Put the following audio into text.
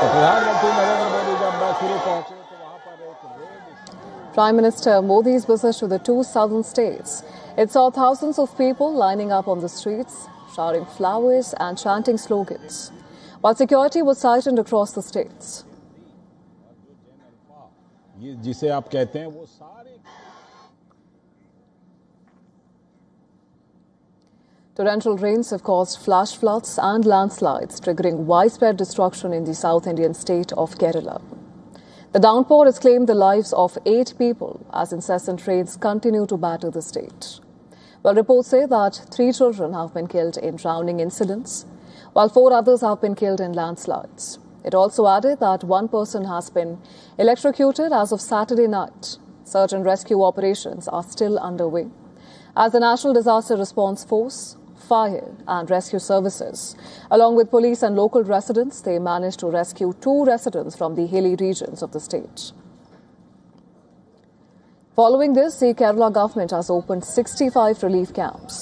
प्रधानमंत्री नरेंद्र मोदी जब मैसूरू पहुंचे तो वहां पर एक Prime Minister Modi's visit to the two southern states. It saw thousands of people lining up on the streets, showering flowers and chanting slogans, while security was tightened across the states. ये जिसे आप कहते हैं वो सारे Torrential rains have caused flash floods and landslides, triggering widespread destruction in the South Indian state of Kerala. The downpour has claimed the lives of 8 people as incessant rains continue to batter the state. Well, reports say that 3 children have been killed in drowning incidents, while 4 others have been killed in landslides. It also added that 1 person has been electrocuted as of Saturday night. Search and rescue operations are still underway, as the National Disaster Response Force, Fire and Rescue Services, along with police and local residents, they managed to rescue 2 residents from the hilly regions of the state. Following this, the Kerala government has opened 65 relief camps.